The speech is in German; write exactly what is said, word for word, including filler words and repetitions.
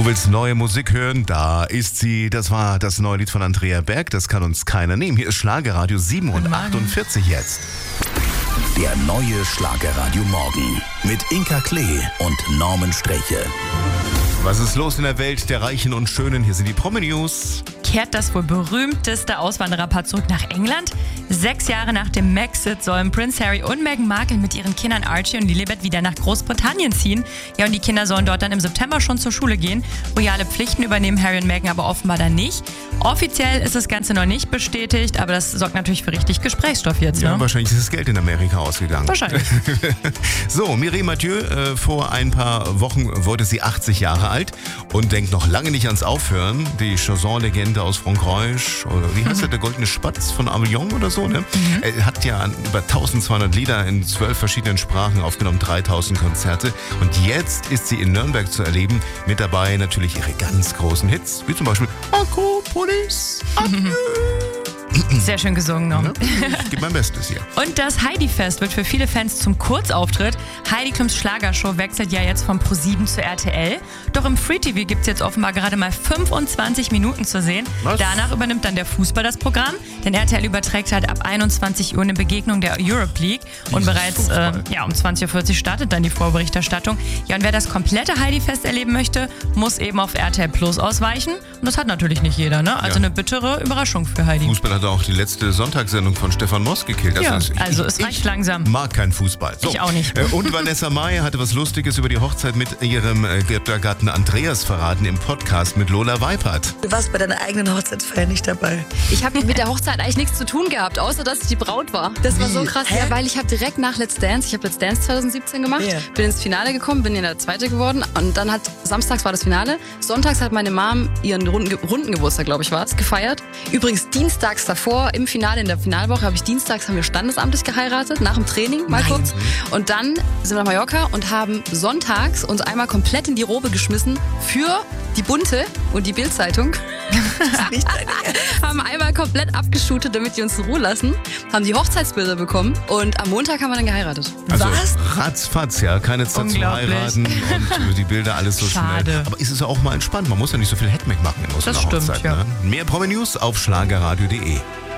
Du willst neue Musik hören? Da ist sie. Das war das neue Lied von Andrea Berg. Das kann uns keiner nehmen. Hier ist Schlagerradio siebenundachtzig jetzt. Der neue Schlagerradio Morgen mit Inka Klee und Norman Sträche. Was ist los in der Welt der Reichen und Schönen? Hier sind die Promi-News. Kehrt das wohl berühmteste Auswandererpaar zurück nach England? Sechs Jahre nach dem Maxit sollen Prince Harry und Meghan Markle mit ihren Kindern Archie und Lilibet wieder nach Großbritannien ziehen. Ja, und die Kinder sollen dort dann im September schon zur Schule gehen. Royale Pflichten übernehmen Harry und Meghan aber offenbar dann nicht. Offiziell ist das Ganze noch nicht bestätigt, aber das sorgt natürlich für richtig Gesprächsstoff jetzt. Ne? Ja, wahrscheinlich ist das Geld in Amerika ausgegangen. Wahrscheinlich. So, Mireille Mathieu, äh, vor ein paar Wochen wurde sie achtzig Jahre alt und denkt noch lange nicht ans Aufhören. Die Chanson-Legende aus Frankreich, oder wie heißt mhm. der, der Goldene Spatz von Avignon oder so, ne? Mhm. Er hat ja über eintausendzweihundert Lieder in zwölf verschiedenen Sprachen aufgenommen, dreitausend Konzerte. Und jetzt ist sie in Nürnberg zu erleben. Mit dabei natürlich ihre ganz großen Hits, wie zum Beispiel Akropolis, Adieu. Sehr schön gesungen noch. Ja, ich gebe mein Bestes hier. Und das Heidi-Fest wird für viele Fans zum Kurzauftritt. Heidi Klums Schlagershow wechselt ja jetzt von ProSieben zu R T L. Doch im Free-T V gibt es jetzt offenbar gerade mal fünfundzwanzig Minuten zu sehen. Was? Danach übernimmt dann der Fußball das Programm. Denn R T L überträgt halt ab einundzwanzig Uhr eine Begegnung der Europe League. Und bereits äh, ja, um zwanzig Uhr vierzig startet dann die Vorberichterstattung. Ja, und wer das komplette Heidi-Fest erleben möchte, muss eben auf R T L Plus ausweichen. Und das hat natürlich nicht jeder, ne? Also ja. Eine bittere Überraschung für Heidi. Fußball hat auch die letzte Sonntagssendung von Stefan Moss gekillt. Ja, also, also ich, es reicht ich langsam. Mag keinen Fußball. So. Ich auch nicht. Und Vanessa Mai hatte was Lustiges über die Hochzeit mit ihrem Gatten Andreas verraten im Podcast mit Lola Weipert. Du warst bei deiner eigenen Hochzeitsfeier nicht dabei. Ich habe mit der Hochzeit eigentlich nichts zu tun gehabt, außer dass ich die Braut war. Das war so krass, ja, weil ich habe direkt nach Let's Dance, ich habe Let's Dance zwanzig siebzehn gemacht, yeah. bin ins Finale gekommen, bin in der Zweite geworden und dann hat, samstags war das Finale, sonntags hat meine Mom ihren Runden, Rundengeburtstag, glaube ich war es, gefeiert. Übrigens dienstags davor, im Finale, in der Finalwoche, habe ich dienstags, haben wir standesamtlich geheiratet, nach dem Training mal Nein. kurz. Und dann sind wir nach Mallorca und haben sonntags uns einmal komplett in die Robe geschmissen für die Bunte und die Bild-Zeitung. Haben einmal komplett abgeshootet, damit die uns in Ruhe lassen. Haben die Hochzeitsbilder bekommen und am Montag haben wir dann geheiratet. Also Was? ratzfatz, ja. Keine Zeit zum Heiraten und die Bilder alles so Schade. schnell. Aber ist es ja auch mal entspannt. Man muss ja nicht so viel Heckmeck machen in so Das einer stimmt, Hochzeit. ja. Ne? Mehr Promi-News auf schlagerradio punkt de.